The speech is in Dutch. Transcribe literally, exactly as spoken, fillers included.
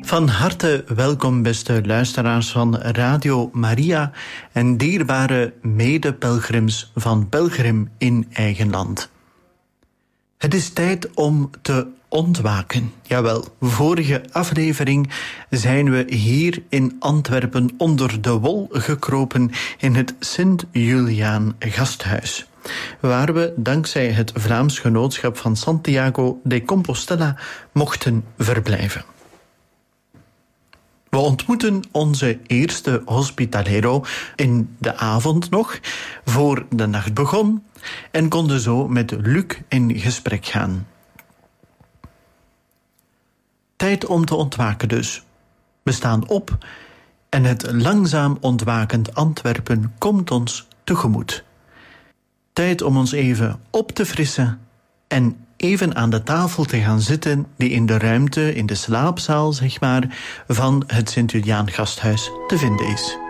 Van harte welkom, beste luisteraars van Radio Maria en dierbare medepelgrims van Pelgrim in eigen land. Het is tijd om te ontwaken. Jawel, vorige aflevering zijn we hier in Antwerpen onder de wol gekropen in het Sint-Juliaan Gasthuis, waar we dankzij het Vlaams Genootschap van Santiago de Compostela mochten verblijven. We ontmoeten onze eerste hospitalero in de avond nog, voor de nacht begon, en konden zo met Luc in gesprek gaan. Tijd om te ontwaken dus. We staan op en het langzaam ontwakend Antwerpen komt ons tegemoet. Tijd om ons even op te frissen en even aan de tafel te gaan zitten die in de ruimte, in de slaapzaal zeg maar, van het Sint-Juliaan Gasthuis te vinden is.